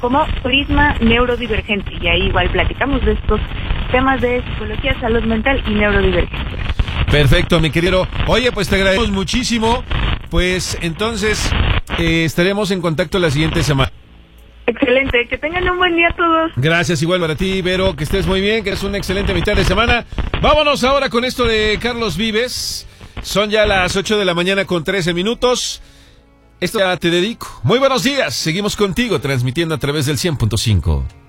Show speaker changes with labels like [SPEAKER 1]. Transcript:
[SPEAKER 1] como Prisma Neurodivergente, y ahí igual platicamos de estos temas de psicología, salud mental y neurodivergencia.
[SPEAKER 2] Perfecto, mi querido. Oye, pues te agradecemos muchísimo. Pues entonces estaremos en contacto la siguiente semana.
[SPEAKER 1] Excelente, que tengan un buen día todos.
[SPEAKER 2] Gracias, igual para ti, Vero, que estés muy bien, que es una excelente mitad de semana. Vámonos ahora con esto de Carlos Vives. Son ya las 8 de la mañana con 13 minutos. Esto ya te dedico. Muy buenos días, seguimos contigo transmitiendo a través del 100.5.